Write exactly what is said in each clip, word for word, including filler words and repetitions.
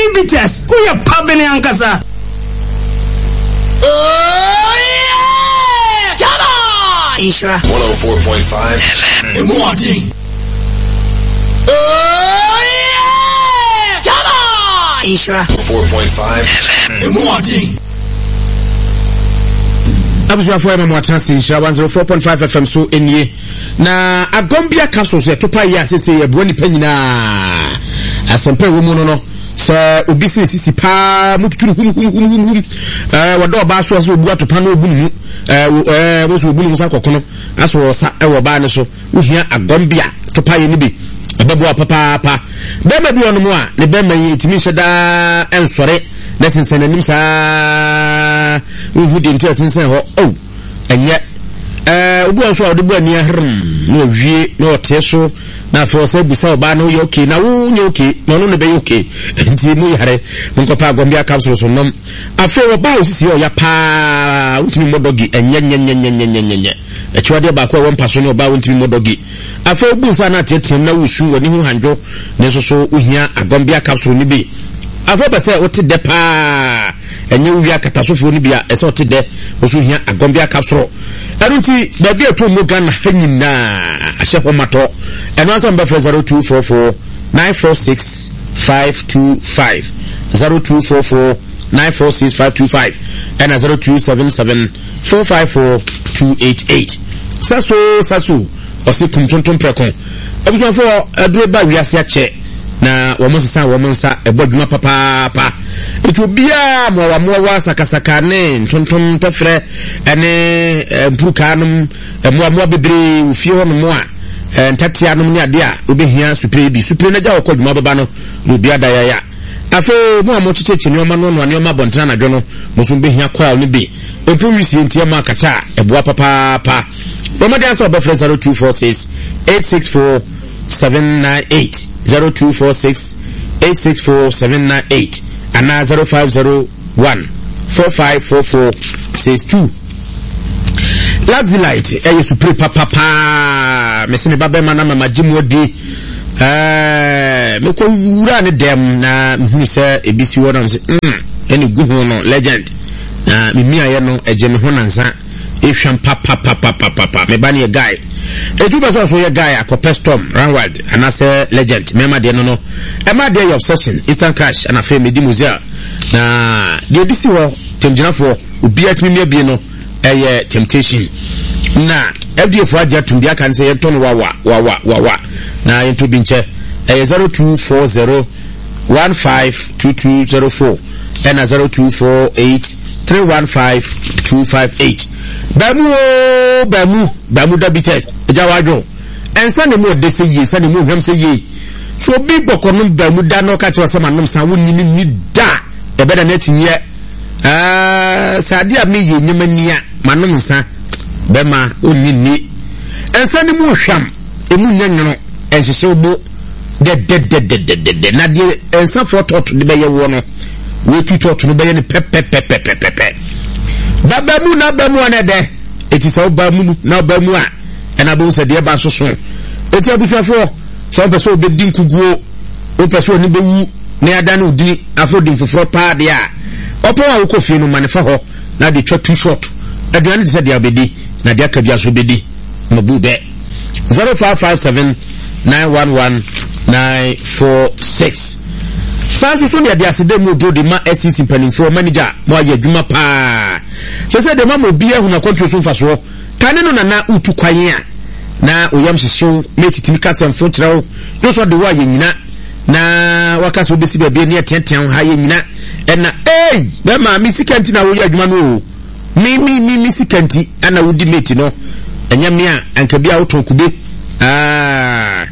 Bitters. We are pubbing Ankasa. Oh yeah! Come on! Isra one oh four point five F M. Morning. Oh yeah! Come on! Isra four point five F M. Morning. Abusua for Emma Transi Isra one oh four point five F M so enye. Na Agombia capsules e topa ya sese e boni panyina. Asempe wo mu no no. Sa obisi sisi pa mututuru hum hum hum hum eh wado ba so so obu atopa na obunu mu eh eh wo so obunu musa kokono aso sa e wo ba ne so uhia Agombia topa ye ni bi ababu papa papa be ma bi onu mu a ne be ma ye timi heda ensore na sensen anim sa uhu de ntia sensen ho oh enye eh obu so a de bu ani ahrim na wie na oteso na for say busa oba no ye okay na wo nye okay na no ne be okay nti mu yare nko pa Agombia capsule so nom afi oba osisi o ya pa untimi modogi enye nye nye nye nye nye nye e chwade ba kwa won paso ne oba untimi modogi afi obusa na tetem na wusu woni hu hanjo ne so so uhia Agombia capsule ni bi afi ba say ote de pa enye wi akatasofo ni bia ese ote de oso hia Agombia capsule erunti ba bi eto mu Ghana hanyina ahye homato eno asa mba zero two four four nine four six five two five zero two four four nine four six five two five and zero two seven seven four five four two eight eight saso saso osi kumtonton prekon ebusua for adure ba wiase ache na womo sesa womo nsa ebodwuma papa pa etu bia mo wa mo wa sakasaka ne ntonton tafre ene mpurukanum mo mo bebre ufie ho mo a ntatia no ne ade a obehia supre bi supre na ja okodwuma baba no no bia da ya ya afa mo a mo chicheche ne oma no no ne oma bontana na dwo no mo so behia kwal ne bi empu wisi ntia ma kata eboa papa pa Romadi aso obefre zero two four six eight six four seven nine eight zero two four six eight six four seven nine eight and zero five zero one four five four four six two. Love the light eh supre papa pa mesene baba ma na mama jimodi eh me ko wura ne dem na mehunu se ebisi wo na se mm eni guhu no legend na me mia ye no eje me ho nansa ehwam papa papa papa me ba ne guy ejuba so so ye guy akopɛ storm ranward anase legend mema de no no e ma de your obsession instant crash and afa me di muzia na de disi wo temjinafo obi atimi mia bi no eye temptation na F D A for aja tumbia kan say ton wawa wawa wawa na into binche eye zero two four zero one five two two zero four and zero two four eight three one five two five eight bamu bamu bamu dabites jawadwo ensa ne mo de se yi ensa ne mo hwam se yi so bi bokono bamu da no ka che so manom san wonyini ni da e beda na tinye ah sade a me yi nyemania manom san bema onyini ensa ne mo hwam emu nyanyono enhyehyɛ obo de de de de de de na de ensa foto to de be ye wo no we tuto to no be ye ne pepe pepe pepe baba mu na ba mu anede eti se oba mu na ba mu a ena bo se de ba soso eti abusuafo se oba so obedi nkuguo o pese oni bewu na ada na odi afro foforo pa de a opo a wo fie no manefa ho na de twa too short aduane de se de abedi na de aka bia so bedi mabu be zero five five seven nine one one nine four six Sansu so ne de asede mu do de ma S C C panimfo manager mo aye adwuma pa se se de ma mo bia hu na control so fa so kane no na na utu kwan a na oyam hyehyw metitimi kasam fo kyerɛw no so de wa ye nyina na wakaso besi ba bia ne tenten ha ye nyina ɛna eh be ma mi sikanti na wo ye adwuma no mi mi mi mi sikanti ana wo di meti no enya me a anka bia wo to kube ah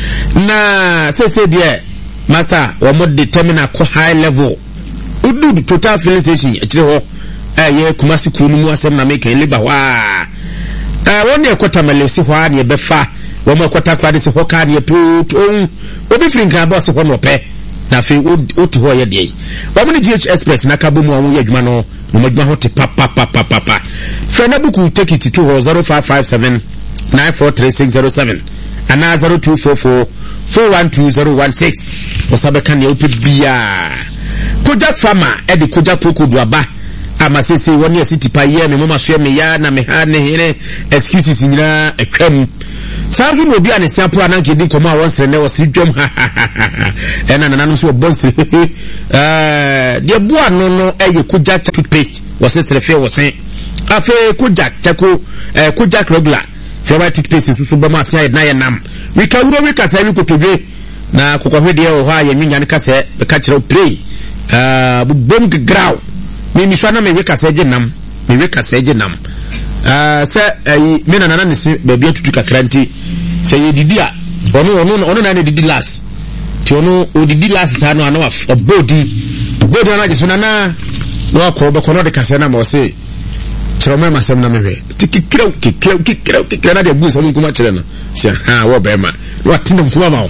na se se de master or more determine ko high level udu total filling station ekire ho eh ye Kumasi kunu mu asem na make liba wa eh woni ekota malesi ho a ne be fa wo mo ekota kwade se ho ka ne put on obi frinka boss ho no pe na fe oti ho ye de wo mo G H Express na ka bo mu awon ye adwuma no no madwuma ho te papa papa papa fe na buku take it to zero five five seven nine four three six zero seven and zero two four four four one two zero one six osabe kan ye ope bia Kojak farmer e de Kojak poko do aba ama sese woni city pa ye me mama so me ya na me ha ne here excuses nyina atwam sanzu no bi ane siapo ananke di koma won sere ne wose dwom ena nananom so bonse eh de bua no no eye Kojak toothpaste wose sere fe wose afi Kojak chako eh Kojak regular fe toothpaste susu ba ma sia na ye nam we ka wuro we ka sa we kotodwe na kokofwe de o ha ye nwinya ne ka se ka kire pray ah bom graw me mi swana me we ka se nam me we ka se nam ah se ayi me na nana se ba bia tutu kakranti se ye didi a ono ono ono na ne didi last ti ono o didi last sa no ana wa body body na je sona na no akọ be kono de ka se na ma o se kire me ma sem na me we ti kikrew kikrew kikrew kikrew na de bu so nkuma kire na se ha wo be ma what tin nkuma ma o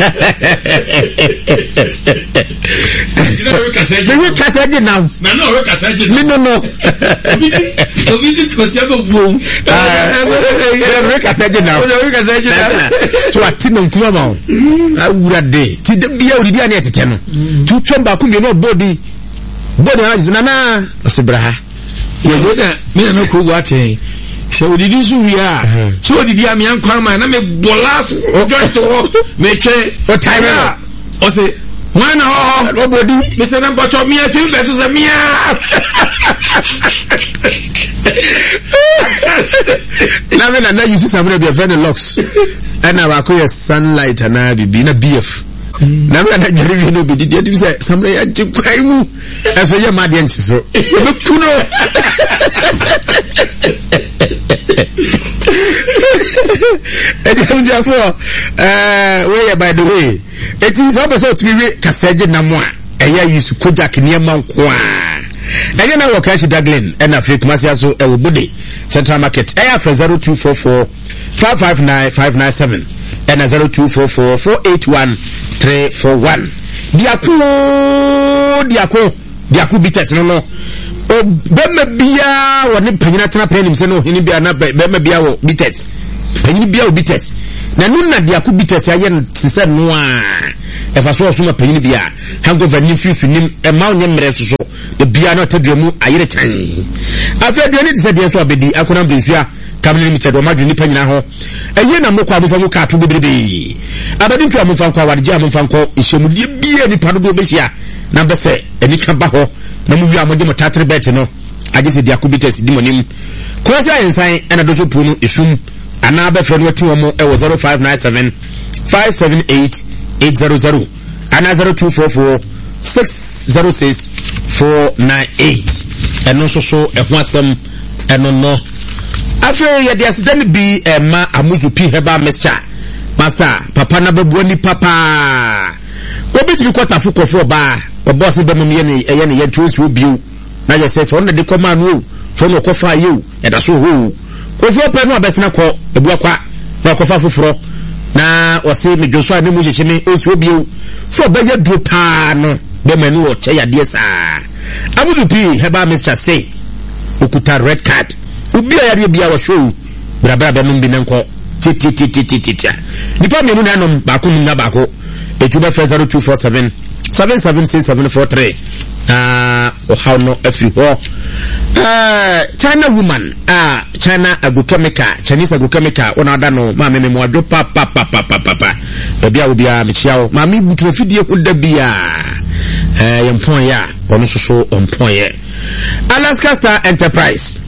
we ka se we ka se now na no we ka se no no no obi di ko se go boom ah we ka se now we ka se now so what tin nkuma ma o awura de ti de bia odi bia na etete no tu twem ba ku mi no body body na zina na osebra yezo da me na ko gwate se odidi su wi a so odidi am yan kwa ma na me bolas joint wo me twe o time o se wana ho obodi me se na bocho mi afi be so se mi na me na na you see somebody be friend locks and na ko yes sunlight na bibi na B F na me na jari bi no bi di di say somebody ya jikwai mu eso ye ma de nchi so be kuno Eji afo eh we by the way it is about to be kaseje na mo a eya yusu Kojak niema nko a eya na wo kashi Daglin and Africa Masia so e wo bode Central Market eya for zero two four four five five nine five nine seven and zero two four four four eight one three four one diako diako diako bites no no o bema bia wo ne panyina tena panim se no hini bia na bema bia wo bites panyini bia wo bites na nu na diako bites aye se no a e fa so so ma panyini bia hangover ni fisu nim e ma onye mre so so de bia na taduamu ayere tan afa aduani de se de so abedi akona mbesua Kamil Limited o madwini panyina ho eye na mokwa abufa mu ka to bebrebe abadi ntu amfa nkwa warje amfa nkwa ihyemudie bia ni pado do behia na bese eni ka ba ho na mu wi amode motatre bet no age se dia kubites di monim kwasa ensan ena do so pu no esum ana ba fre no ti wo mo e wo zero five nine seven five seven eight eight zero zero ana zero two four four six zero six four nine eight eno so so e ho asem eno no after ye dia sidani bi ema amuzu pi heba mescha master papa na babu ni papa obi ti kwata fu kofo ba o boss be mum ye ne ye ne ye tuosi obiu na ye say so na de koma no so no kofa you e da so ho kofo pe no abesina ko ebu akwa na kofa fufuro na o se me dwoso ani mu hyehye ne osi obiu so be ye du pa no be mani o che ya de sa amuzu pi heba mescha say okuta red card ubia ya bia bia wa show brabra be num bi nanko titi titi titi nipa menu na nom ba ko num ba ko etuba zero two four seven seven seven six seven four three ah o how no every ho eh China woman ah China agrochemical Chinese agrochemical ona da no ma me me mo adwo pa pa pa pa pa pa e bia obia me chiao ma mi butu fidie ho da bia eh yempon ya ono soso ompon ye Alaska Star Enterprise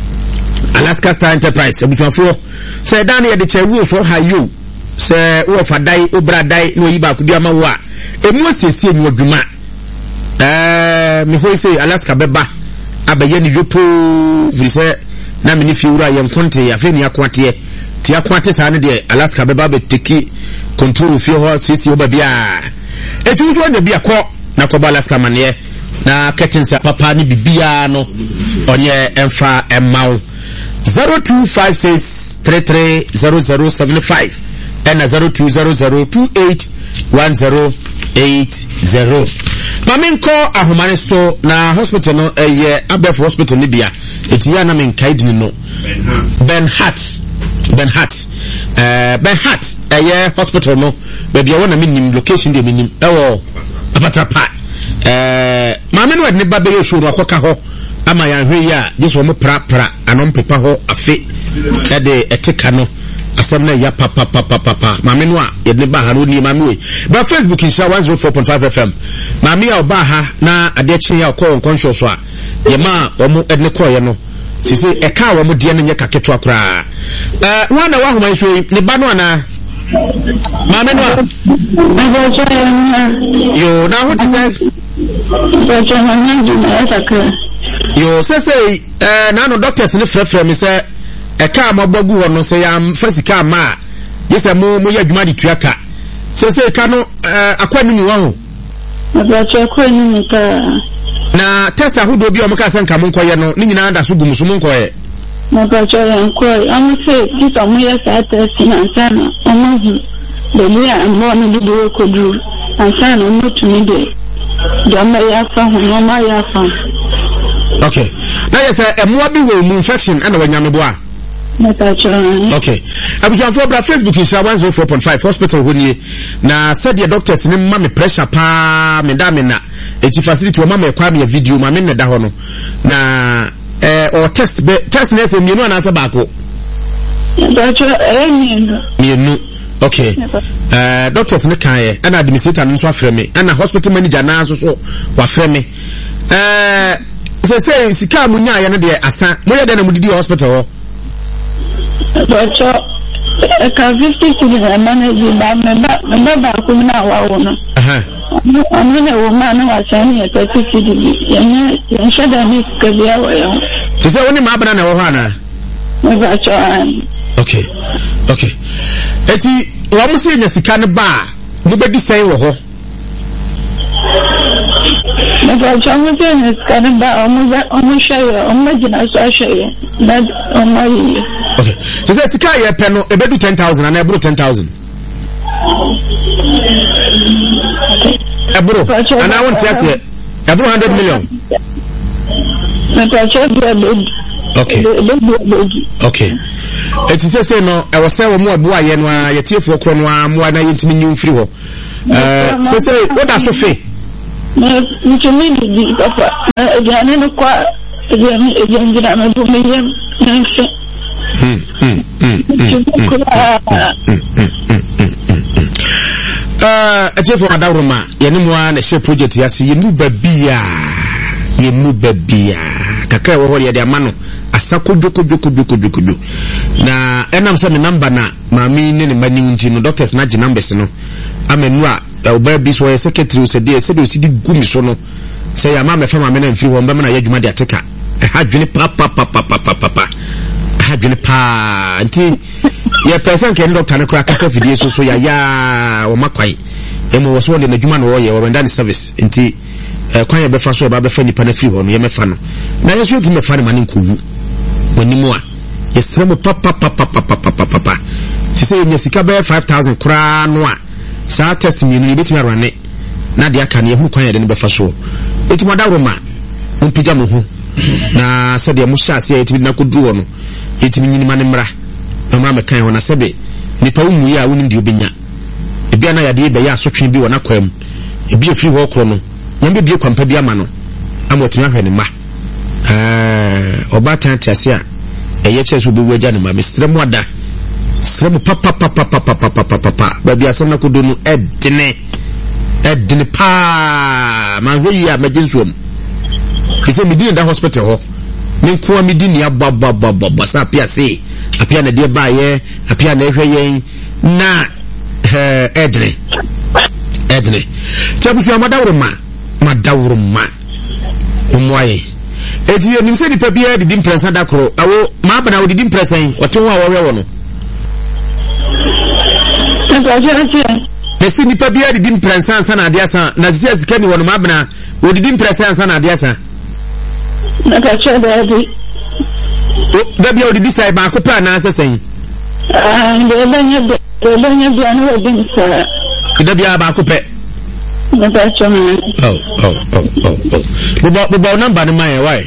Alaska Star Enterprise abusuafo say dan ye de chewu so hayo say wo fa dai obra dai no yiba ku bia ma wo a emu asiesie ni odwuma eh me ho say Alaska beba abaye ni yopo vrise na me ni fi wura ye nkonte ya fe ni akwate ti akwate sa ne de Alaska beba be teki control fi ho sisi oba bia etu so ne bia ko na ko Alaska mane na ketinsa papa ni bibia no onye emfa emmaw zero two five six three three zero zero seven five and zero two zero zero two eight one zero eight zero. Maminko ahomane so na hospital no eye abef hospital ni bia etiya na men kaid ni no Ben Hart Ben Hart eh Ben Hart eye hospital no be bia wona minim location de minim ewo abatapa eh maame no ne ba be yo show no akoka ho ama ya hwe ya just wo mo pra pra anom pepa ho afi kade etika no asem na ya papa papa papa maame no a ye ne ba ha no ni maame we ba Facebook insha one oh four point five F M maame ya oba ha na ade chi ya ko conscious so a ye ma omo edne ko ye no sisi eka wo mo de ne nye kaketo akra eh wana wa homa nso ne ba no ana maame no yo na what is it yo say say eh na no doctors ne frefre me say eka mabagu ho no say am fasika ma yesa mo mo ya dwuma di tuaka say say ka no akwanu ni wo ho abacha akwanu ni ka na test ahodo bi o mo ka san ka mo nkoye no ni nyina da so gum so mo nkoye na abacha nkoye am say tita mo ya sa test na sana omo hu de ni am no bi do ko du ansana mo tumi de Jama ya fa ho ma ya fa. Okay. Now yes e mo bi wo mu infection and wanya me boa. Okay. Abuja for bra Facebook in one oh four point five hospital honi na said the doctors ni ma me pressure pa me da me na eti facility o ma me kwa me video ma me ne da ho no na eh or test be test na se mi no na sa ba ko. Doctor eh mi no. Okay. Uh, doctors ne kan ye and administrator no so afre me and hospital manager na so so wa afre me. Eh say say sika munya ye no de asa mo ye de na mudidi hospital. Doctor e ka fifty to the manager ba me ba me ba ko na wa wo no. Aha. Ani na wo ma na wa san ye thirty to the ye ye shada ni ka biya wa yo. To say woni ma bana na wo ha na. Me ba cho an. Okay. Okay. Eti wa mo se nya sika ne ba mo be di sai wo ho. Na ba cha mo se nya sika ne ba o mo o mo share o mo gina so share. Na o mo yi. Okay. So say sika ye pe no e be do ten thousand and e bro ten thousand. E bro. And I want to ask you. E bro one hundred million. Na ba cha be. Okay. Okay. It is say no I was say wo mo abo aye no a yetiefo kro no a mo na yentimi nyu mfiri ho. Eh say say what that so fe? Na ntimi di papa. E ja ne no kwa e ja ni e ja ngira na do me yem. Hmm. Hmm. Uh, etiefo madawroma ye ne mo a na share project ya se ye mu babia. Ye mu babia. Kakra wo ho ye de amano. Asako joko joko joko joko joko na enam se me number na maami ne ne mani nti no doctors na gi numbers no amenu a oba bi so secretary se de se de osidi gumi so no se ya ma me fa ma me na mfiri ho mba me na yadwuma de ateka e ha dwene pa pa pa pa pa pa pa ha dwene pa nti ye person ke doctor na kura kasa fidie so so ya ya o makwai e mo so de na dwuma no ye o render service nti kwan ye be fa so ba be fa nipa na firi ho no ye me fa no na ye so di me fa ne mani nkowu Wanimua yesremo papa papa papa papa papa ti say nya sika be five thousand kura no a sa test mi no betimi arane na de aka na ehu kwan ya de ne be fa so etimo da roma mpija mo hu na se de mo sha se etimi na koduru no etimi nyini ma ne mra na mra me kan ho na sebe nipa umu ya wonim de obenya ebi ana ya de be ya asotwe bi wona kwam ebi efiri ho kro no nyambe bi kwampa bi ama no amotimi ahwe ne ma eh oba tantiase a eye chesu bi waja ne ma mesremu ada sremu papa papa papa papa papa ba bi asem na kodo no edne edne pa ma hwe ya majinsuom kise mi din da hospital ho me ko mi din ya baba baba basa apia se apia na de ba ye apia na hwe yen na eh edne edne chabu fi amadawro ma madawro ma umwaye eti nim se nipa bia de dimpresa da kro awo ma bana wo de dimpresa yin oto ho awo rewo no ne se nipa bia de dimpresa ansa na adia san na sia sika ni wono ma bana wo de dimpresa ansa na adia san na ka che da bi o da bia wo de disai ba ko pa na asesan ah de banya de banya bia no wo dimpresa da bia ba ko pe Oh, oh, oh, oh, oh. Buba, buba number ni maya, why?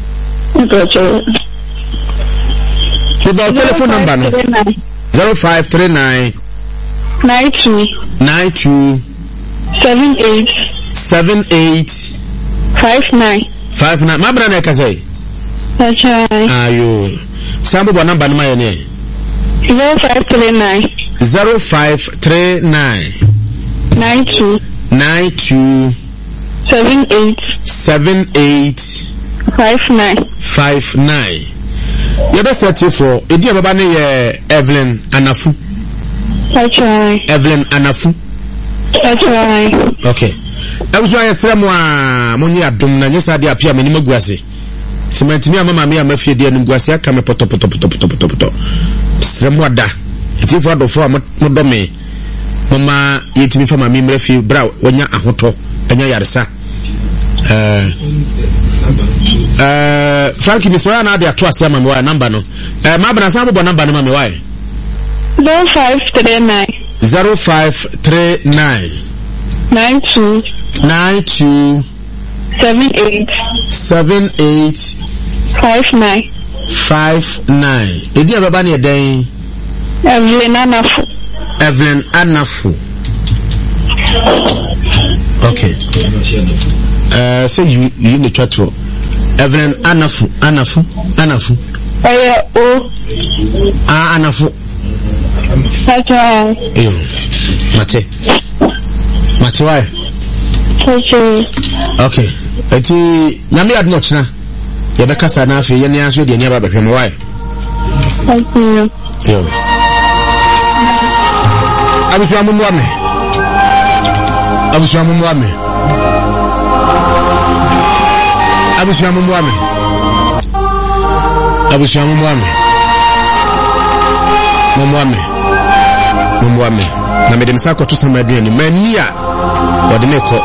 Buba telephone number no. Zero five three nine. Nine two. Nine two. Seven eight. seven eight five nine five nine. Ma bra na ka say that's right. Ayo sambo bo number no ma ye zero five three nine zero five three nine nine two nine two seven eight seven eight five nine five nine. You best set you for edi baba ne ye Evelyn Anafu. that's right. Evelyn Anafu. That's right. Okay. I was trying to say mo monyi adom na nyesa de apia mani maguase. Cement mi amama mi amafie de anu guase aka me poto poto poto poto poto poto. Sremo ada. Eti fo do fo mo do me. Mama yetimi fa mami mrefi bra wonya ahoto anya yaresa. Eh eh Frankie Miswa na de ato asia mama wa number no. Eh ma bana sa bo number no mama wa. zero five three nine zero five three nine nine two nine two seven eight seven eight five nine five nine. Edi ababa ne den Evelyn Anafu. Evelyn Anafu. Okay. Uh, so you you need to try. Evelyn Anafu Anafu Anafu. Oh yeah, oh. Ah Anafu. That's right. Eyo. Mate. Mate why? That's right. Okay. Eti nyame adno china. Ye beka sa na afi ye ne aso de ne ba behwem why? Thank you. Yo. Abusu amumu ame. Abusu amumu ame. Abusu amumu ame. Abusu amumu ame. Mumu ame. Mumu ame. Na medem sa koto samadu ni mania ode meko.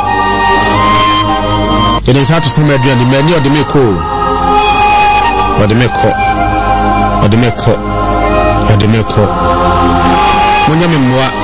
Medem sa to samadu ni mania ode meko. Ode meko. Ode meko. Ode meko. Munya memwa